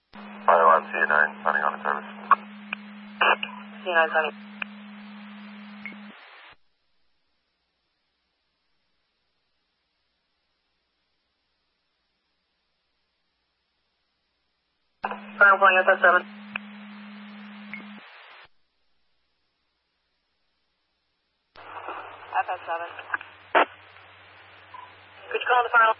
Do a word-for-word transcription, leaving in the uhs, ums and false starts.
Fire one, C nine, signing on the service. C nine signing. Fire one, S S seven. F S seven. Could you call the fire?